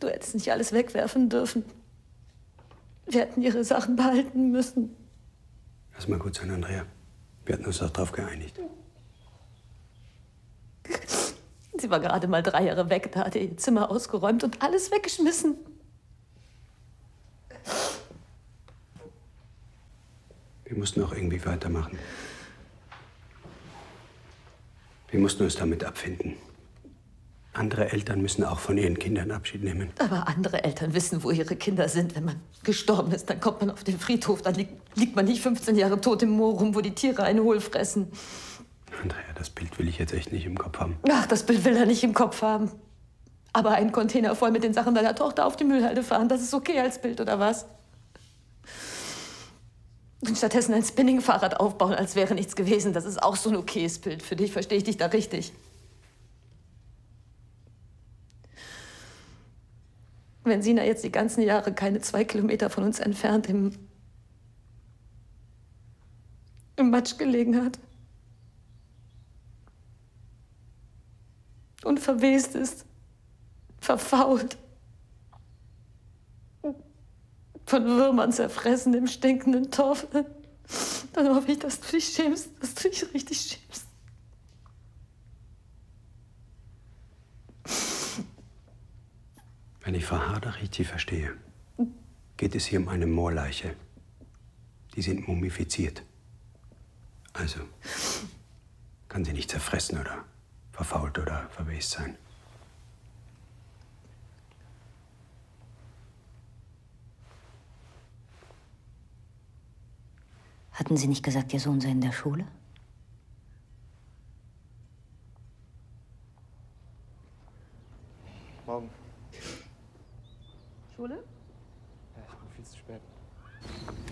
Du hättest nicht alles wegwerfen dürfen. Wir hätten ihre Sachen behalten müssen. Lass mal gut sein, Andrea. Wir hatten uns doch darauf geeinigt. Sie war gerade mal 3 Jahre weg, da hat er ihr Zimmer ausgeräumt und alles weggeschmissen. Wir mussten auch irgendwie weitermachen. Wir mussten uns damit abfinden. Andere Eltern müssen auch von ihren Kindern Abschied nehmen. Aber andere Eltern wissen, wo ihre Kinder sind. Wenn man gestorben ist, dann kommt man auf den Friedhof. Dann liegt man nicht 15 Jahre tot im Moor rum, wo die Tiere einen hohl fressen. Andrea, das Bild will ich jetzt echt nicht im Kopf haben. Ach, das Bild will er nicht im Kopf haben. Aber einen Container voll mit den Sachen deiner Tochter auf die Müllhalde fahren, das ist okay als Bild, oder was? Und stattdessen ein Spinning-Fahrrad aufbauen, als wäre nichts gewesen, das ist auch so ein okayes Bild für dich. Verstehe ich dich da richtig? Wenn Sina jetzt die ganzen Jahre keine 2 Kilometer von uns entfernt im Matsch gelegen hat und verwest ist, verfault, von Würmern zerfressen im stinkenden Torf, dann hoffe ich, dass du dich schämst, dass du dich richtig schämst. Wenn ich Frau Harder richtig verstehe, geht es hier um eine Moorleiche. Die sind mumifiziert. Also kann sie nicht zerfressen oder verfault oder verwest sein. Hatten Sie nicht gesagt, Ihr Sohn sei in der Schule? Morgen. Schule? Ja, ich bin viel zu spät.